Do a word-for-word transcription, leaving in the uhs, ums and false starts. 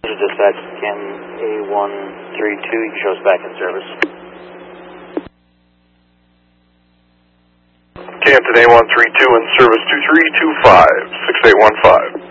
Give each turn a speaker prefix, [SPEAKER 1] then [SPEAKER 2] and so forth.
[SPEAKER 1] Dispatch, Cam A one three two, you can show us back in service.
[SPEAKER 2] Canton A one three two in service two three two five, six eight one five.